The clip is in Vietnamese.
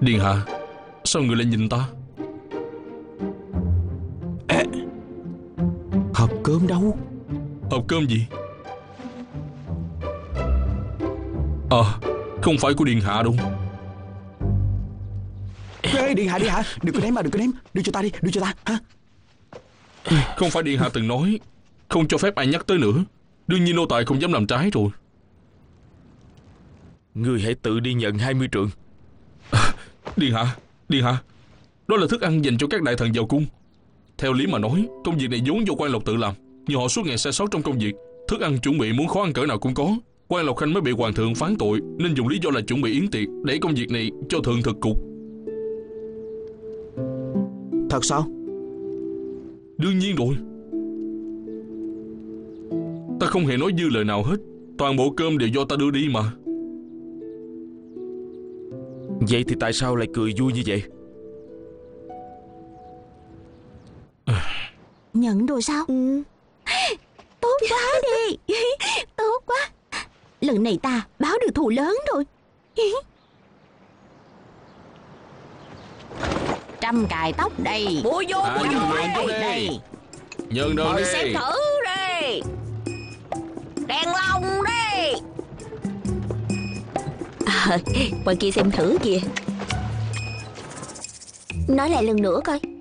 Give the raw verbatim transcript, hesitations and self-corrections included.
Điện hạ, sao người lại nhìn ta? À, hộp cơm đâu? Hộp cơm gì? À, không phải của điện hạ đâu. Ê, điện hạ, điện hạ, đừng có ném mà, đừng có ném. Đưa cho ta đi, đưa cho ta hả? Không phải điện hạ từng nói không cho phép ai nhắc tới nữa. Đương nhiên nô tài không dám làm trái rồi. Ngươi hãy tự đi nhận hai mươi trượng. À, điện hạ, điện hạ, đó là thức ăn dành cho các đại thần vào cung. Theo lý mà nói, công việc này vốn do quan lộc tự làm, nhưng họ suốt ngày sai sót trong công việc. Thức ăn chuẩn bị muốn khó ăn cỡ nào cũng có. Quan Lộc Khanh mới bị hoàng thượng phán tội, nên dùng lý do là chuẩn bị yến tiệc, đẩy công việc này cho thượng thực cục. Thật sao? Đương nhiên rồi. Ta không hề nói dư lời nào hết. Toàn bộ cơm đều do ta đưa đi mà. Vậy thì tại sao lại cười vui như vậy? Nhận rồi sao? Ừ. Tốt quá đi. Tốt quá. Lần này ta báo được thù lớn rồi. Trăm cài tóc đây. Bùa vô, À, bùa nhân vô đơn đây. đây. Nhân đơn Mời đi. xem thử đi. Đèn lồng đi. À, ngoài kia xem thử kìa. Nói lại lần nữa coi.